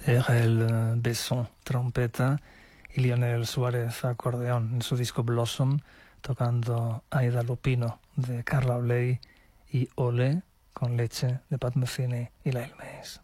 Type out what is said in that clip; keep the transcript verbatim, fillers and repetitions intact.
Gaël Besson, trompeta, y Lionel Suárez, acordeón, en su disco Blossom, tocando Aida Lupino de Carla Bley y Olé con leche de Pat Metheny y Lyle Mays.